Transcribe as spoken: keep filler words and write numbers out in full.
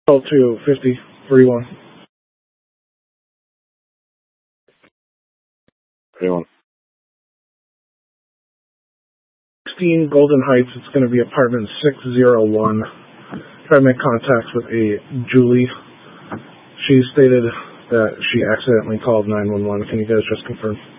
Call to fifty thirty-one. thirty-one. sixteen Golden Heights. It's going to be apartment six oh one. Try to make contact with a Julie. She stated that she accidentally called nine one one. Can you guys just confirm?